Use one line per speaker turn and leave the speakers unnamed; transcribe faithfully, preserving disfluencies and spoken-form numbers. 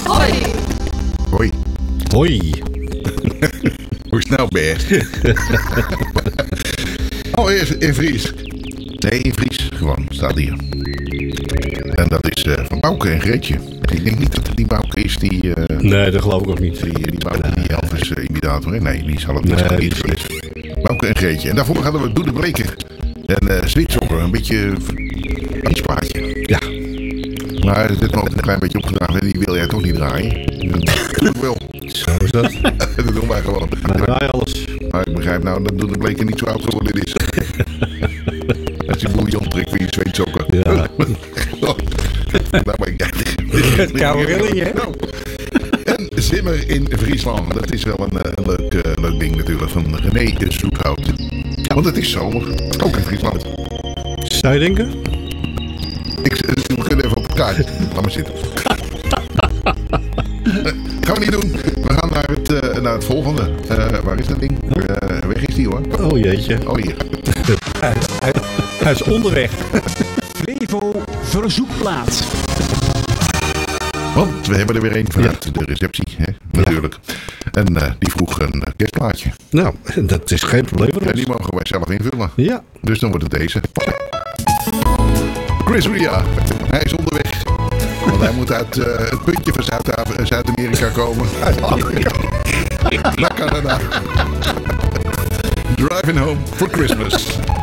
Hoi.
Hoi.
Hoi.
Hoe snel ben je? Oh, in, in Fries. Nee, in Fries. Gewoon, staat hier. En dat is uh, van Bouke en Greetje. Ik denk niet dat het die Bouke is die... Uh,
nee, dat geloof ik ook niet.
Die, die Bouke, die Elvis-imitator. Uh, nee, die zal het niet
nee,
niet zijn. Bouke en Greetje. En daarvoor hadden we Doe de Breker. En uh, Zwitsokker. Een beetje... Een spaatje.
Ja.
Maar er zit nog een klein beetje opgedragen. En die wil jij toch niet draaien? Natuurlijk wel.
Zo is dat.
Dat doen wij gewoon.
Wij draaien alles.
Maar ik begrijp nou dat Doe de Breker niet zo oud geworden is. Als je bouillon trekt voor je zweetsokken.
Ja.
Nou, maar ik
Het koude rillingen, hè?
Nou. En Zimmer in Friesland. Dat is wel een, een leuk, uh, leuk ding natuurlijk van René Zoethout. Want het is zomer. Ook in Friesland.
Zou je denken?
Ik, we kunnen even op het kaart. Laat maar zitten. Gaan we niet doen. We gaan naar het, uh, naar het volgende. Uh, waar is dat ding? Uh, weg is die hoor.
Oh jeetje.
Oh hier.
Hij, hij, hij is onderweg.
Flevo verzoekplaat.
Want we hebben er weer een vanuit ja. de receptie, hè? Natuurlijk. Ja. En uh, die vroeg een uh, kerstplaatje.
Nou, dat is geen probleem voor ons.
Ja, die mogen wij zelf invullen.
Ja.
Dus dan wordt het deze. Chris Ria, hij is onderweg. Want hij moet uit uh, het puntje van Zuid- Zuid-Amerika komen. Naar Canada. Driving home for Christmas.